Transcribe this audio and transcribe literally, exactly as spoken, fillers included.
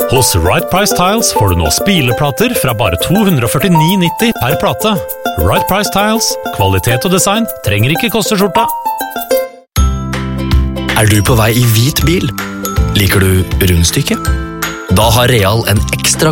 Hos Right Price Tiles får du nå spileplater fra bare to hundre førtini nitti per plate. Right Price Tiles, kvalitet og design trenger ikke koste skjorta. Er du på vei i hvit bil? Liker du rundstykke? Da har Real en ekstra